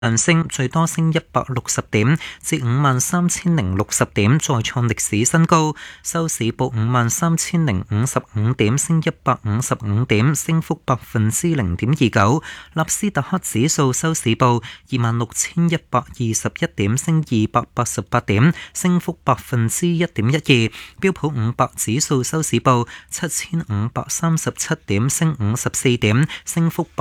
上升，最多升160點，至53,060點，再創歷史新高。收市報53,055點，升155點，升幅0.29%。納斯達克指數收市報26,121點，升288點，升幅1.12%。標普500指數收市報7,537點，升54點，升幅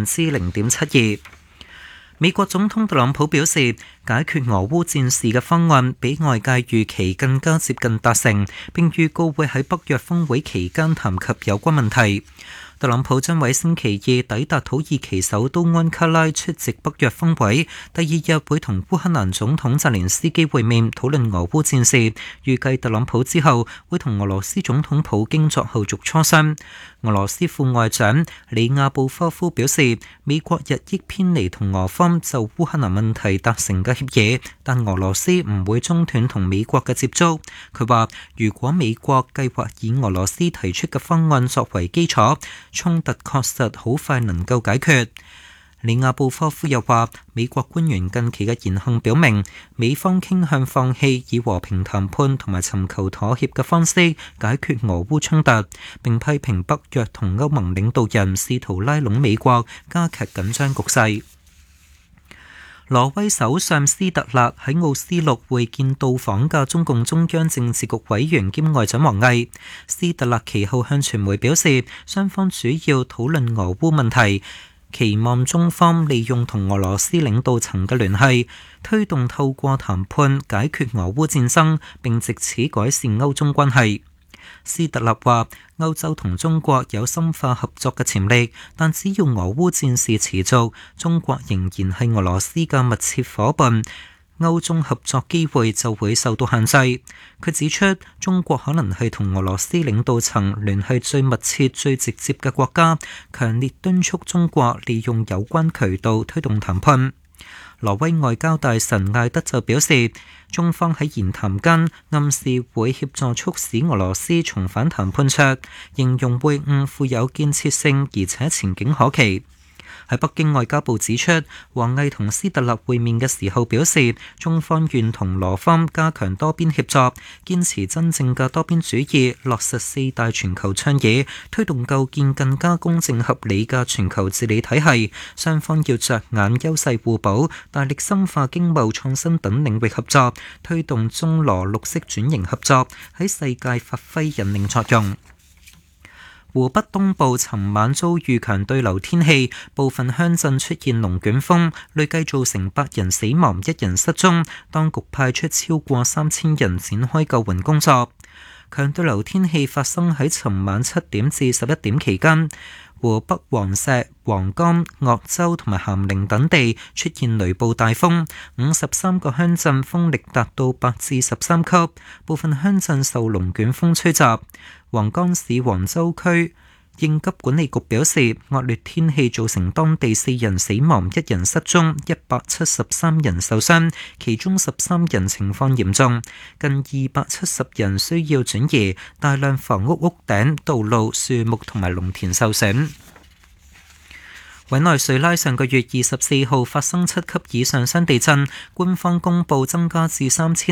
0.72%。美國總統特朗普表示，解決俄烏戰事嘅方案比外界預期更加接近達成，並預告會喺北約峰會期間談及有關問題。特朗普將喺星期二抵達土耳其首都安卡拉出席北約峰會，第二日會同烏克蘭總統澤連斯基會面，討論俄烏戰事。預計特朗普之後會同俄羅斯總統普京作後續磋商。俄羅斯副外長里亞布科夫表示，美國日益偏離同俄方就烏克蘭問題達成嘅協議，但俄羅斯唔會中斷同美國嘅接觸。佢話，如果美國計劃以俄羅斯提出嘅方案作為基礎，衝突確實好快能夠解決。里亞布科夫又話，美國官員近期嘅言行表明，美方傾向放棄以和平談判同埋尋求妥協嘅方式解決俄烏衝突，並批評北約同歐盟領導人試圖拉攏美國，加劇緊張局勢。挪威首相斯特勒喺奧斯陸會見到訪嘅中共中央政治局委員兼外長王毅。斯特勒其後向傳媒表示，雙方主要討論俄烏問題，期望中方利用同俄羅斯領導層嘅聯繫，推動透過談判解決俄烏戰爭，並藉此改善歐中關係。斯特勒話，歐洲同中國有深化合作嘅潛力，但只要俄烏戰事持續，中國仍然係俄羅斯嘅密切夥伴，歐中合作機會就會受到限制。佢指出，中國可能係同俄羅斯領導層聯繫最密切、最直接嘅國家，強烈敦促中國利用有關渠道推動談判。挪威外交大臣艾德就表示，中方喺言談間暗示會協助促使俄羅斯重返談判桌，形容會晤富有建設性，而且前景可期。喺北京外交部指出，王毅同斯特勒會面嘅時候表示，中方願同羅方加強多邊協作，堅持真正嘅多邊主義，落實四大全球倡議，推動構建更加公正合理嘅全球治理體系。雙方要着眼優勢互補，大力深化經貿創新等領域合作，推動中羅綠色轉型合作喺世界發揮引領作用。湖北東部尋晚遭遇強對流天氣，部分鄉鎮出現龍捲風，累計造成8人死亡、1人失蹤。當局派出超過3000人展開救援工作。強對流天氣發生喺尋晚7點至11點期間，湖北黃石、黃岡、鄂州同埋咸寧等地出現雷暴大風，53個鄉鎮風力達到8至13級，部分鄉鎮受龍捲風吹襲。黃岡市黃州區應急管理局表示，惡劣天氣造成當地4人死亡、1人失蹤、173人受傷，其中13人情況嚴重，近270人需要轉移，大量房屋屋頂、道路、樹木同埋農田受損。委內瑞拉上個月24號發生7級以上雙地震，官方公佈增加至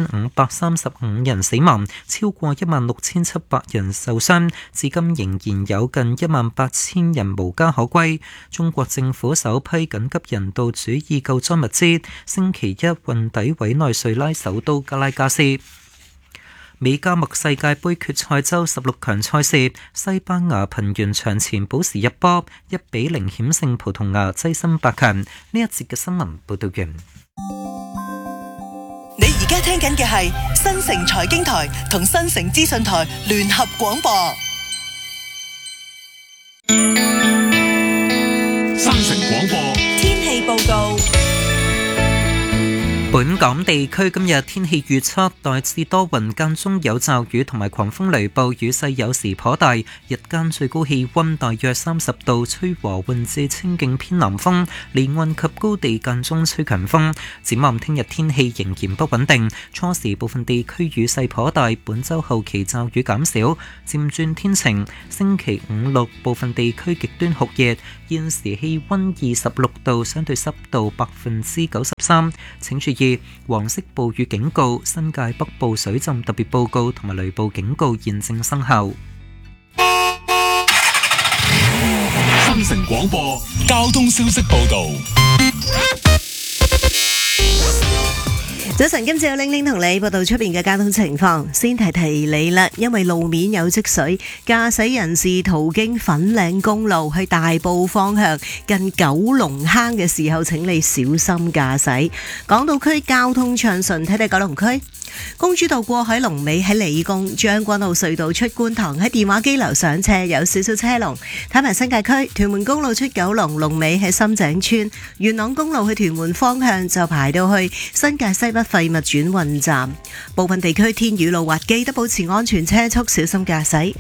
3535人死亡，超過16700人受傷，至今仍然有近18000人無家可歸。中國政府首批緊急人道主義救災物資星期一運抵委內瑞拉首都加拉加斯。美加墨世界盃決賽周16強賽事，西班牙憑完場前補時入波1-0險勝葡萄牙，躋身8強。呢一節嘅新聞報道完。 你而家聽緊嘅係新城財經台同新城資訊台聯合廣播。 新城廣播天氣報告。 本港地區今日天氣預測大致多雲，間中有驟雨同埋狂風雷暴，雨勢有時頗大。日間最高氣溫大約30度，吹和緩至清勁偏南風，離岸及高地間中吹強風。展望聽日天氣仍然不穩定，初時部分地區雨勢頗大，本週後期驟雨減少，漸轉天晴。星期5、6部分地區極端酷熱，現時氣溫26度，相對濕度93%。請注意黃色暴雨警告、新界北部水浸特別報告同埋雷暴警告現正生效。 新城廣播交通消息報道。 早晨，今次有玲玲同你報道出邊嘅交通情況。先提提你啦，因為路面有積水，駕駛人士途經粉嶺公路去大埔方向近九龍坑嘅時候，請你小心駕駛。港島區交通暢順，睇睇九龍區。公主道過海龍尾喺理工，將軍澳隧道出觀塘喺電話機樓上車有少少車龍。睇埋新界區屯門公路出九龍，龍尾喺深井村。元朗公路去屯門方向就排到去新界西北廢物轉運站。部分地區天雨路滑，記得保持安全車速，小心駕駛。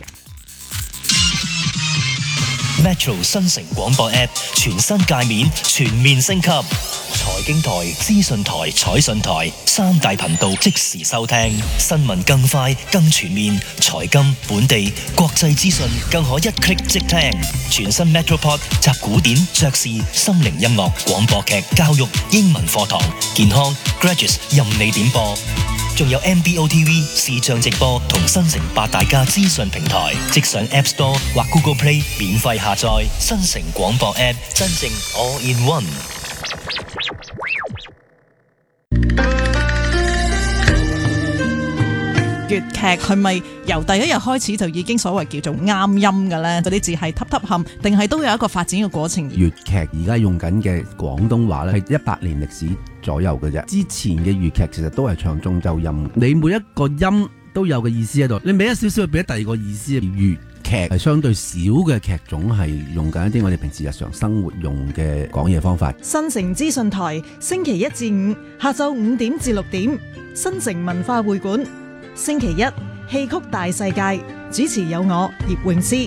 Metro 新城廣播 App 全新界面全面升級，財經台、資訊台、彩訊台3大頻道即時收聽，新聞更快更全面，財金、本地、國際資訊更可一 click 即聽。全新 Metropod 集古典、爵士、心靈音樂、廣播劇、教育、英文課堂、健康、Graduates 任你點播。仲有 MBO TV 視像直播同新城8大家資訊平台，即上 App Store 或 Google Play 免費下載。新城廣播 App 真正 All in One。 粵劇係咪由第一日開始就已經所謂叫做啱音嘅呢？嗰啲字係揼揼冚，定係都有一個發展嘅過程？ 粵劇而家用緊嘅廣東話咧，係100年歷史左右嘅啫。之前嘅粵劇其實都係長中奏音，你每一個音都有個意思喺度，你俾一少少，俾第二個意思。粵劇係相對少嘅劇種，係用緊一啲我哋平時日常生活用嘅講嘢方法。 新城資訊台星期1至5下晝5點至6點，新城文化會館。星期一戲曲大世界，主持有我葉詠詩。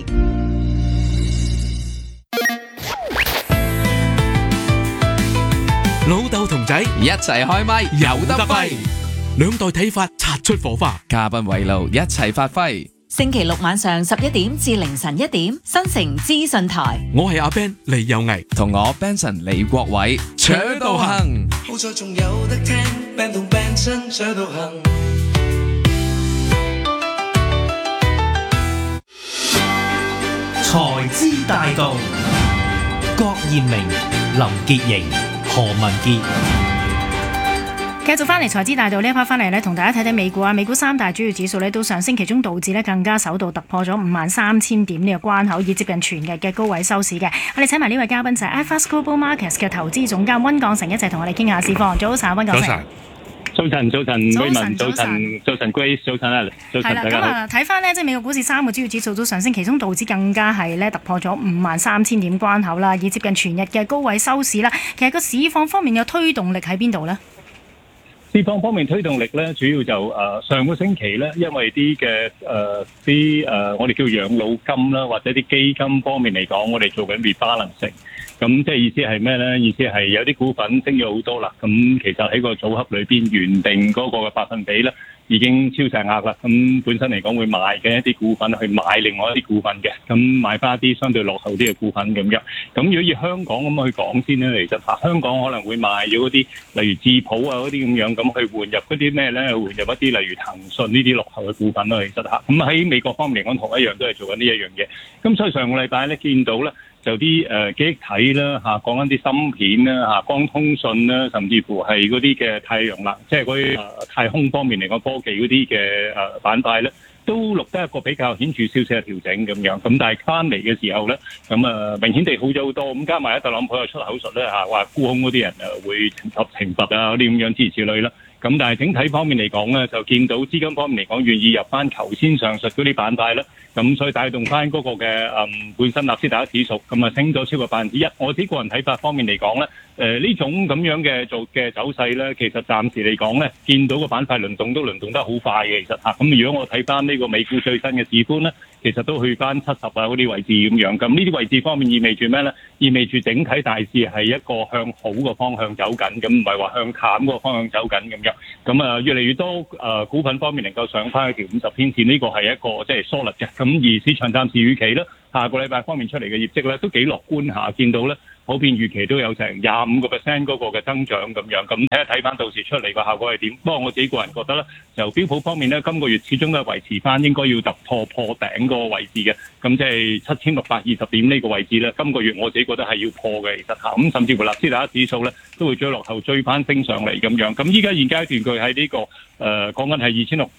老豆同仔一齊開咪， 有得揮，兩代睇法擦出火花， 嘉賓圍爐一齊發揮。 星期六晚上11點至凌晨1點，新城資訊台。 我係阿 Ben 李有毅， 同我 Benson 李國偉，搶到行。 好彩仲有得聽 Ben 同 Benson 搶到行。 財資大道，郭艷明、林潔瑩、何文傑。 繼續翻嚟財資大道呢一 part 翻嚟呢，同大家睇睇美股啊。美股3大主要指數呢都上升，其中道指呢更加首度突破咗53,000點呢個關口，以接近全日嘅高位收市嘅。我哋請埋呢位嘉賓就係 iFAST Global Markets 嘅投資總監溫鋼城，一齊同我哋傾下市況。早晨，溫鋼城。 早晨，Raymond，早晨 Grace， 早晨啊，早晨大家好。 咁啊，睇翻呢，即係美國股市3個主要指數都上升，其中道指更加係呢突破咗53,000點關口啦，以接近全日嘅高位收市啦。其實個市況方面嘅推動力喺邊度呢？ 市況方面推動力咧，主要就上個星期咧，因為啲嘅我哋叫養老金啦，或者啲基金方面嚟講，我哋做緊 rebalancing。咁即係意思係咩咧？意思係有啲股份升咗好多啦。咁其實喺個組合裏邊原定嗰個嘅百分比咧，已經超晒額啦。咁本身嚟講會賣嘅一啲股份去買另外一啲股份嘅，咁買翻一啲相對落後啲嘅股份咁樣。咁如果以香港咁去講先咧，其實香港可能會賣咗嗰啲例如智譜啊嗰啲咁樣，咁去換入嗰啲咩咧？換入一啲例如騰訊呢啲落後嘅股份啦。其實咁喺美國方面嚟講，同一樣都係做緊呢一樣嘢。咁所以上個禮拜咧見到咧。就啲記憶體啦嚇，講緊啲芯片啦嚇，光通訊啦，甚至乎係嗰啲嘅太陽能，即係嗰啲太空方面嚟講科技嗰啲嘅板塊咧，都錄得一個比較顯著少少嘅調整咁樣。咁但係翻嚟嘅時候咧，咁明顯地好咗好多。咁加埋特朗普又出口術咧嚇，話沽空嗰啲人會懲罰啊嗰啲咁樣諸如此類啦。 咁但係整體方面嚟講咧，就見到資金方面嚟講願意入翻頭先上述嗰啲板塊啦，咁所以帶動翻嗰個嘅本身納斯達克指數咁啊升咗超過1%。我自己個人睇法方面嚟講咧，呢種咁樣嘅走勢咧，其實暫時嚟講咧，見到個板塊輪動都輪動得好快嘅，其實嚇。咁如果我睇翻呢個美股最新嘅市寬咧，其實都去翻70啊嗰啲位置咁樣。咁呢啲位置方面意味住咩咧？意味住整體大市係一個向好嘅方向走緊，咁唔係話向淡個方向走緊咁樣。咁啊，越嚟越多股份方面能夠上翻去條50天線，呢個係一個即係 solid 嘅。咁而市場暫時預期咧，下個禮拜方面出嚟嘅業績咧都幾樂觀下，見到咧普遍預期都有成25%嗰個嘅增長咁樣。咁睇翻到時出嚟個效果係點？不過我自己個人覺得咧，就標普方面咧，今個月始終都係維持翻應該要突破頂個位置嘅。咁即係7620點呢個位置咧，今個月我自己覺得係要破嘅，其實嚇。咁甚至乎納斯達克指數咧都會追落後追翻升上嚟咁樣。咁依家現階段佢喺呢個講緊係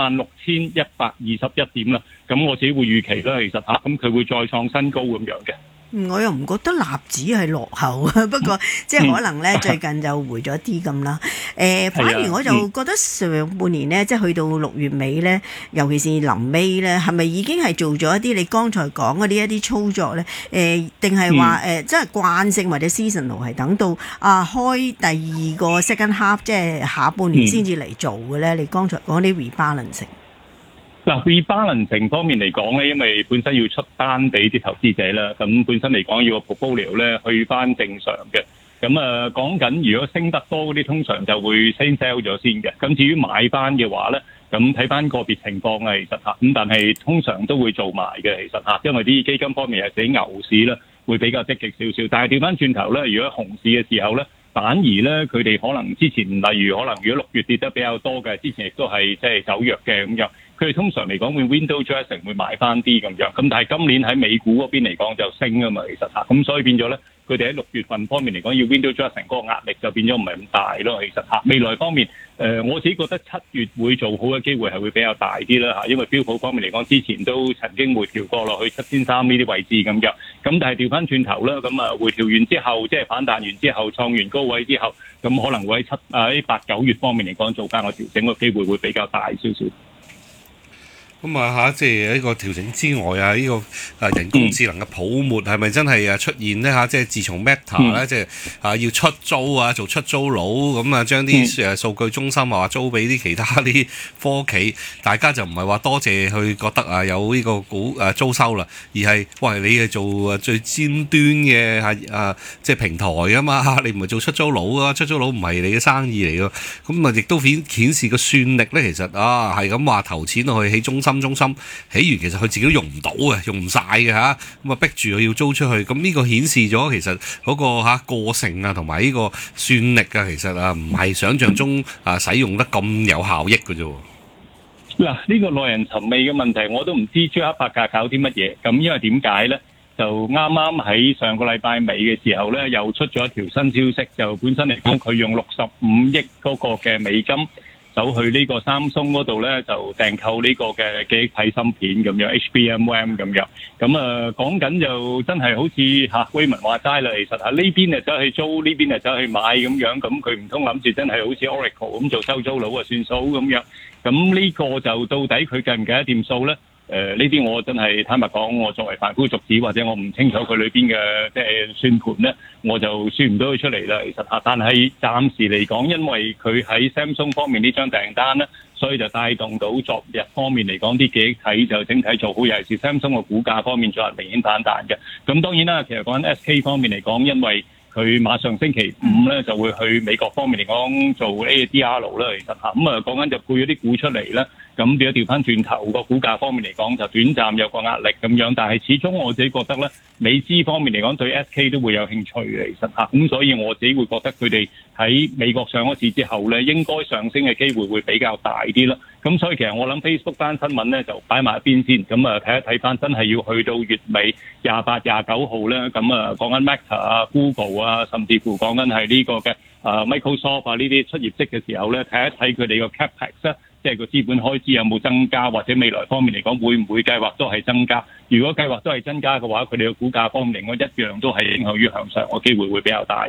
26121點啦。咁我自己會預期啦，其實嚇，咁佢會再創新高咁樣嘅。 我又唔覺得納指係落後啊，不過即係可能咧最近就回咗啲咁啦。反而我就覺得上半年咧，即係去到6月尾咧，尤其是臨尾咧，係咪已經係做咗一啲你剛才講嗰啲一啲操作咧？定係話即係慣性或者 seasonal 係等到開第二個 second half， 即係下半年先至嚟做嘅咧？你剛才講啲 rebalancing。 嗱 rebalancing 方面嚟講咧，因為本身要出單俾啲投資者啦，咁本身嚟講要個 portfolio 咧去翻正常嘅。咁講緊如果升得多嗰啲，通常就會先 sell 咗先嘅。咁至於買翻嘅話咧，咁睇翻個別情況啊，其實嚇。咁但係通常都會做埋嘅，其實嚇，因為啲基金方面係寫牛市啦，會比較積極少少。但係調翻轉頭咧，如果熊市嘅時候咧，反而咧佢哋可能之前例如可能如果6月跌得比較多嘅，之前亦都係即係走弱嘅咁樣。佢哋通常嚟講會 window dressing 會買翻啲咁樣，咁但係今年喺美股嗰邊嚟講就升啊嘛，其實嚇，咁所以變咗咧，佢哋喺6月份方面嚟講要 window dressing 嗰個壓力就變咗唔係咁大咯，其實嚇。未來方面，我自己覺得7月會做好嘅機會係會比較大啲啦嚇，因為標普方面嚟講之前都曾經回調過落去7300呢啲位置咁樣，咁但係調翻轉頭啦，咁回調完之後即係反彈完之後創完高位之後，咁可能會喺8、9月方面嚟講做翻個調整嘅機會會比較大少少。 咁啊即係呢個調整之外啊，呢個人工智能嘅泡沫係咪真係出現呢？即係自從 Meta 咧，即係要出租啊，做出租佬咁啊，將啲數據中心話租俾啲其他啲科企，大家就唔係話多謝去覺得有呢個租收啦，而係喂你係做最尖端嘅即係平台啊嘛，你唔係做出租佬啊，出租佬唔係你嘅生意嚟㗎，咁啊亦都顯示個算力咧，其實係咁話投錢落去起中心起完其實佢自己都用唔到嘅，用唔晒嘅嚇，咁啊逼住佢要租出去，咁呢個顯示咗其實嗰個個性啊同埋呢個算力啊，其實唔係想像中使用得咁有效益嘅啫。 嗱，呢個耐人尋味嘅問題，我都唔知朱克伯格搞啲乜嘢。咁因為點解咧？就啱啱喺上個禮拜尾嘅時候咧，又出咗一條新消息，就本身嚟講佢用65億嗰個嘅美金走去呢個三松嗰度咧，就訂購呢個嘅記憶體芯片咁樣 HBM 咁樣。咁講緊就真係好似威文話齋啦，其實呢邊就走去租，呢邊就走去買咁樣。咁佢唔通諗住真係好似 Oracle 咁做收租佬啊算數咁樣？咁呢個就到底佢計唔計得掂數咧？呢啲我真係坦白講，我作為凡夫俗子或者我唔清楚佢裏邊嘅即係算盤咧，我就算唔到佢出嚟啦。其實但係暫時嚟講，因為佢喺 Samsung 方面呢張訂單咧，所以就帶動到昨日方面嚟講啲記憶體就整體做好，尤其是 Samsung 嘅股價方面昨日明顯反彈嘅。咁當然啦，其實講緊 SK 方面嚟講，因為佢馬上星期5咧就會去美國方面嚟講做 ADR 啦，其實咁講緊就配咗啲股出嚟啦。咁變咗調翻轉頭個股價方面嚟講，就短暫有個壓力咁樣，但係始終我自己覺得咧，美資方面嚟講對 SK 都會有興趣嘅，其實咁所以我自己會覺得佢哋喺美國上咗市之後咧，應該上升嘅機會會比較大啲啦。咁所以其實我諗 Facebook 單新聞咧就擺埋一邊先，咁睇一睇翻真係要去到月尾28、29號咧，咁講緊 Meta 啊、Google 啊，甚至乎講緊係呢個嘅Microsoft 啊呢啲出業績嘅時候咧，睇一睇佢哋個 Capex 咧。即係個資本開支有冇增加，或者未來方面嚟講會唔會計劃都係增加？如果計劃都係增加嘅話，佢哋嘅股價方面嚟講一樣都係傾向於向上，個機會會比較大嘅。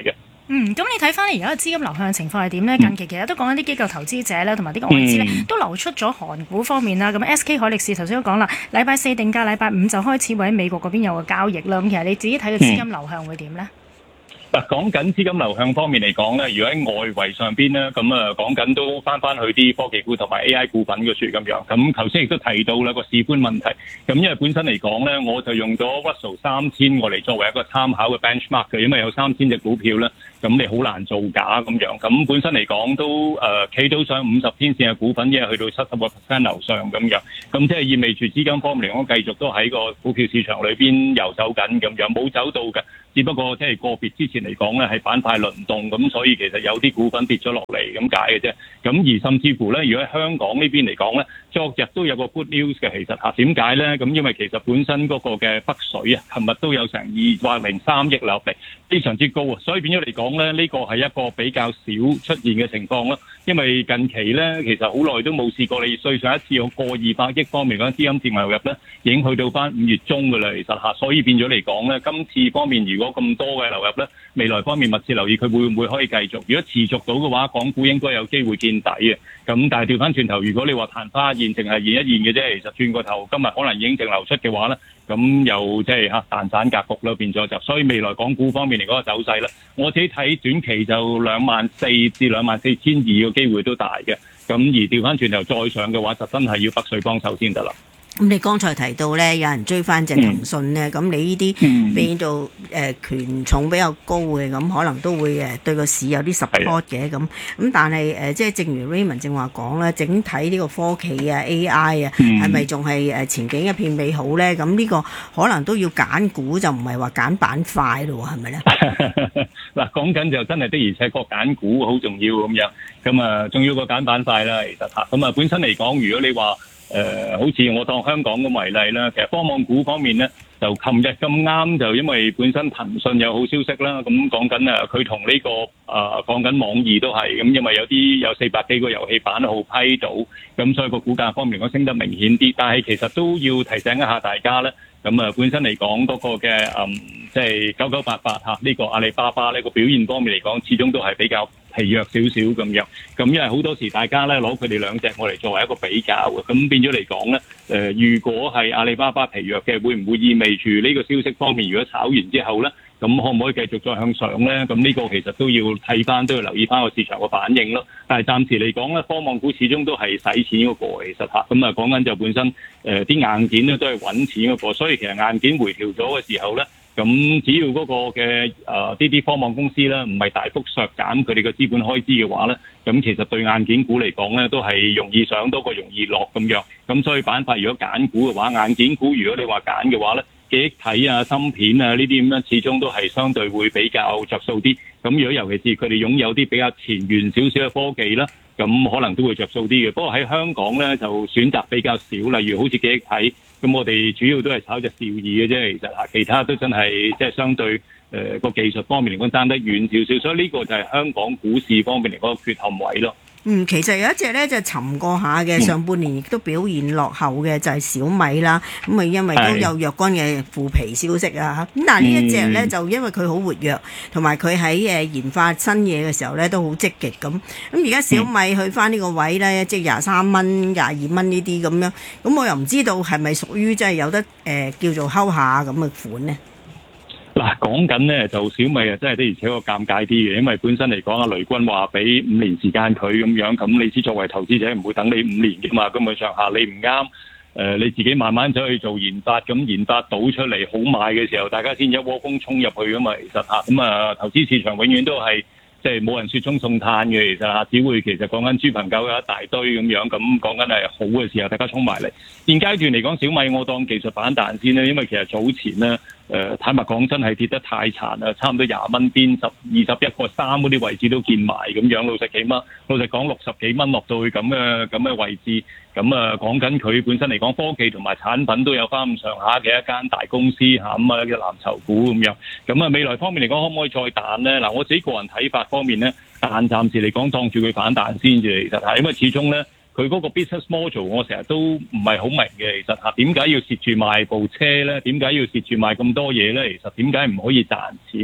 咁你睇翻而家嘅資金流向情況係點呢？近期其實都講緊啲機構投資者咧，同埋啲外資咧，都流出咗韓股方面啦。咁 SK 海力士頭先都講啦，禮拜四定價，禮拜五就開始會喺美國嗰邊有個交易啦。咁其實你自己睇嘅資金流向會點呢？ 嗱，講緊資金流向方面嚟講咧，如果喺外圍上邊咧，咁講緊都翻去啲科技股同埋 AI 股份嘅處咁樣。咁頭先亦都提到啦個市寬問題。咁因為本身嚟講咧，我就用咗 Russell 3000我嚟作為一個參考嘅 benchmark 嘅，因為有3000隻股票咧，咁你好難造假咁樣。咁本身嚟講都企到上50天線嘅股份，因為去到70% 樓上咁樣。咁即係意味住資金方面嚟講，繼續都喺個股票市場裏邊遊走緊咁樣，冇走到嘅。只不過即係個別之前嚟講咧，係板塊輪動，咁所以其實有啲股份跌咗落嚟咁解嘅啫。咁而甚至乎咧，如果喺香港呢邊嚟講咧，昨日都有個 good news 嘅，其實嚇點解咧？咁因為其實本身嗰個嘅北水啊，琴日都有成203億落嚟，非常之高啊，所以變咗嚟講咧，呢個係一個比較少出現嘅情況啦。因為近期咧，其實好耐都冇試過，你對上一次有過200億方面嗰啲資金淨流入咧，已經去到翻5月中㗎啦，其實嚇，所以變咗嚟講咧，今次方面如果咁多嘅流入咧，未來方面密切留意佢會唔會可以繼續。如果持續到嘅話，港股應該有機會見底嘅。咁但係調翻轉頭，如果你話曇花現淨係現一現嘅啫，其實轉個頭今日可能已經淨流出嘅話咧，咁又即係彈散格局啦，變咗就。所以未來港股方面嚟講個走勢咧，我自己睇短期就24,000至24,200嘅機會都大嘅。咁而調翻轉頭再上嘅話，就真係要北水幫手先得啦。 咁你剛才提到咧，有人追翻隻騰訊咧，咁你呢啲變到權重比較高嘅，咁可能都會對個市有啲 support 嘅咁。但係即係正如 Raymond 正話講咧，整體呢個科技啊 AI 啊，係咪仲係前景一片美好咧？咁呢個可能都要揀股，就唔係話揀板塊咯，係咪咧？ 嗱，講緊就真係的，而且確揀股好重要咁樣。咁啊，重要過揀板塊啦，其實嚇。咁啊，本身嚟講，如果你話好似我當香港咁為例啦，其實科網股方面咧，就琴日咁啱就因為本身騰訊有好消息啦，咁講緊佢同呢個講緊網易都係咁，因為有400幾個遊戲版號批到，咁所以個股價方面講升得明顯啲，但係其實都要提醒一下大家咧。咁啊，本身嚟講嗰個嘅即係9988呢個阿里巴巴呢個表現方面嚟講，始終都係比較疲弱少少咁樣。咁因為好多時大家咧攞佢哋兩隻我嚟作為一個比較嘅，咁變咗嚟講咧，如果係阿里巴巴疲弱嘅，會唔會意味住呢個消息方面，如果炒完之後咧，咁可唔可以繼續再向上咧？咁呢個其實都要睇翻，都要留意翻個市場個反應咯。但係暫時嚟講咧，科網股始終都係使錢嗰個，其實嚇。咁啊講緊就本身啲硬件咧都係揾錢嗰個，所以其實硬件回調咗嘅時候咧，咁只要嗰個嘅啲科網公司咧唔係大幅削減佢哋嘅資本開支嘅話咧，咁其實對硬件股嚟講咧都係容易上多過容易落咁樣。咁所以板塊如果揀股嘅話，硬件股如果你話揀嘅話咧，記憶體啊、芯片啊呢啲咁樣，始終都係相對會比較着數啲。咁如果尤其是佢哋擁有啲比較前沿少少嘅科技啦，咁可能都會着數啲嘅。不過喺香港咧就選擇比較少，例如好似記憶體，咁我哋主要都係炒隻兆易嘅啫。其實其他都真係即係相對個技術方面嚟講爭得遠少少，所以呢個就係香港股市方面嚟講個缺陷位咯。 其實有一隻咧就沉過下嘅，上半年亦都表現落後嘅就係小米啦。咁啊，因為都有若干嘅負皮消息啊。咁但係呢一隻咧就因為佢好活躍，同埋佢喺研發新嘢嘅時候咧都好積極咁。咁而家小米去翻呢個位咧，即係23蚊、22蚊呢啲咁樣。咁我又唔知道係咪屬於即係有得叫做睺下咁嘅款呢？ 嗱，講緊咧就小米啊，真係的而且確尷尬啲嘅，因為本身嚟講啊，雷軍話俾5年時間佢咁樣，咁你知作為投資者唔會等你5年嘅嘛，根本上下你唔啱，你自己慢慢走去做研發，咁研發到出嚟好賣嘅時候，大家先一窩蜂衝入去噶嘛，其實嚇，咁啊投資市場永遠都係即係冇人雪中送炭嘅，其實嚇，只會其實講緊豬朋狗友一大堆咁樣，咁講緊係好嘅時候，大家衝埋嚟。現階段嚟講，小米我當技術反彈先啦，因為其實早前咧。坦白講真係跌得太殘啦，差唔多20蚊邊21個3嗰啲位置都見埋咁樣，老實講60幾蚊落到去咁嘅位置，咁啊講緊佢本身嚟講科技同埋產品都有翻咁上下嘅一間大公司嚇，咁啊嘅藍籌股咁樣，咁啊未來方面嚟講可唔可以再彈呢？嗱，我自己個人睇法方面呢，但暫時嚟講當住佢反彈先至，其實係因為始終呢。佢嗰個 business model 我成日都唔係好明嘅，其實嚇點解要蝕住賣部車咧？點解要蝕住賣咁多嘢咧？其實點解唔可以賺錢咧？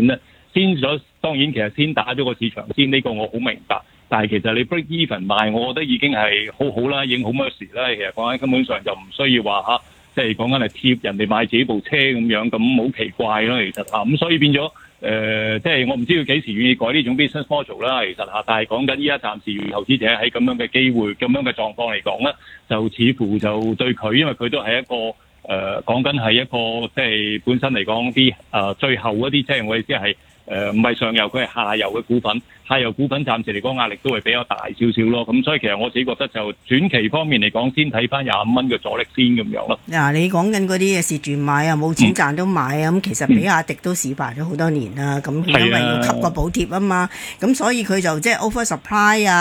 先咗，當然其實先打咗個市場先，呢個我好明白。但係其實你 break even 賣，我覺得已經係好好啦，已經好 mercy 啦。其實講緊根本上就唔需要話即係講緊係貼人哋買自己部車咁樣，咁好奇怪啦。其實咁所以變咗即係我唔知佢幾時願意改呢種 business model 啦。其實但係講緊依家暫時投資者喺咁樣嘅機會、咁樣嘅狀況嚟講咧，就似乎就對佢，因為佢都係一個講緊係一個即係本身嚟講啲最後嗰啲，即係我意思係唔係上游，佢係下游嘅股份。下游股份暫時嚟講壓力都係比較大少少咯，咁所以其實我自己覺得就短期方面嚟講，先睇翻25蚊嘅阻力先咁樣咯。 嗱，你講緊嗰啲嘢蝕住買啊，冇錢賺都買啊，咁其實比亞迪都試辦咗好多年啦，咁因為要吸個補貼啊嘛，咁所以佢就即係 over supply 啊。